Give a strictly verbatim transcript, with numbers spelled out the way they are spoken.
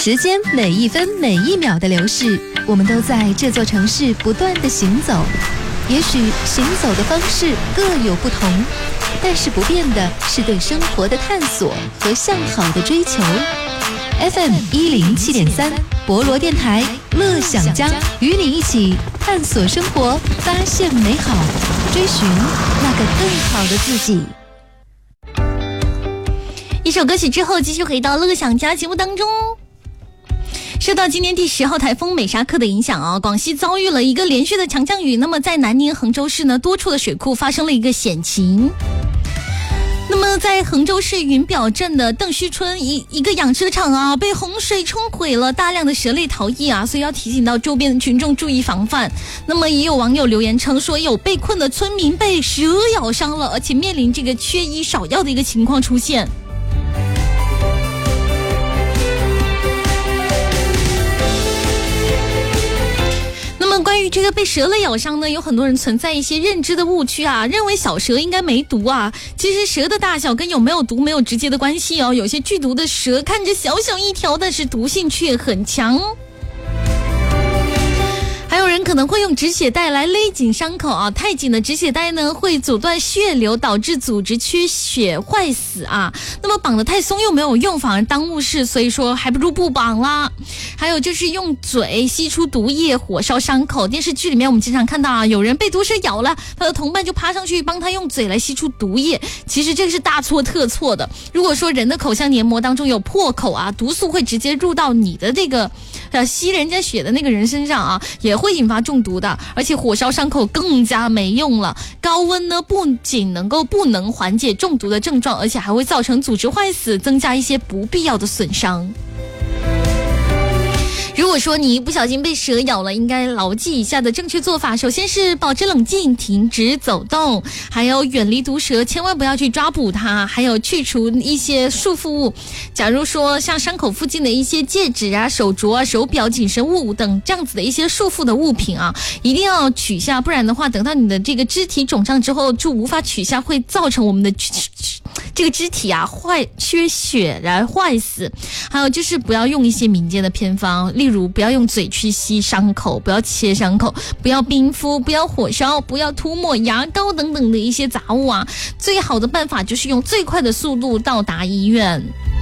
时间每一分每一秒的流逝，我们都在这座城市不断的行走。也许行走的方式各有不同，但是不变的是对生活的探索和向好的追求。F M 一零七点三，博罗电台，乐享家，与你一起探索生活，发现美好，追寻那个更好的自己。 一首歌曲之后，继续回到乐享家节目当中。受到今年第十号台风美沙克的影响啊，广西遭遇了一个连续的强降雨。那么在南宁衡州市呢，多处的水库发生了一个险情。那么在衡州市云表镇的邓须村一一个养殖场啊，被洪水冲毁了，大量的蛇类逃逸啊，所以要提醒到周边的群众注意防范。那么也有网友留言称说，有被困的村民被蛇咬伤了，而且面临这个缺医少药的一个情况出现。关于这个被蛇类咬伤呢，有很多人存在一些认知的误区啊，认为小蛇应该没毒啊。其实蛇的大小跟有没有毒没有直接的关系哦。有些剧毒的蛇看着小小一条，但是毒性却很强。还有人可能会用止血带来勒紧伤口啊，太紧的止血带呢会阻断血流，导致组织缺血坏死啊。那么绑得太松又没有用，反而当误事，所以说还不如不绑啦。还有就是用嘴吸出毒液，火烧伤口。电视剧里面我们经常看到啊，有人被毒蛇咬了，他的同伴就爬上去帮他用嘴来吸出毒液。其实这个是大错特错的。如果说人的口腔黏膜当中有破口啊，毒素会直接入到你的这个呃吸人家血的那个人身上啊，也会引发中毒的。而且火烧伤口更加没用了，高温呢不仅能够不能缓解中毒的症状，而且还会造成组织坏死，增加一些不必要的损伤。如果说你不小心被蛇咬了，应该牢记以下的正确做法。首先是保持冷静，停止走动，还有远离毒蛇，千万不要去抓捕它，还有去除一些束缚物。假如说像伤口附近的一些戒指啊、手镯啊、手表、紧身物等这样子的一些束缚的物品啊，一定要取下，不然的话等到你的这个肢体肿胀之后就无法取下，会造成我们的这个肢体啊坏缺血然坏死。还有就是不要用一些民间的偏方，例如不要用嘴去吸伤口，不要切伤口，不要冰敷，不要火烧，不要涂抹牙膏等等的一些杂物啊。最好的办法就是用最快的速度到达医院。